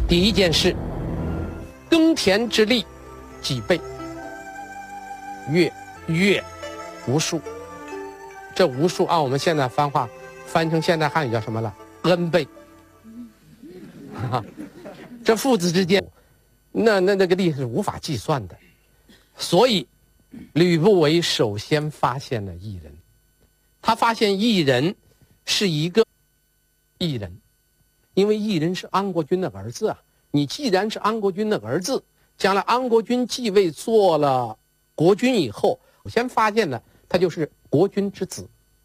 第一件事，耕田之力几倍？月无数。这无数按我们现在翻成现代汉语叫什么了？n 倍。这父子之间，那个力是无法计算的。所以，吕不韦首先发现了异人。他发现异人是一个异人，因为异人是安国君的儿子啊。你既然是安国君的儿子，将来安国君继位做了国君以后，我先发现了他就是国君之子。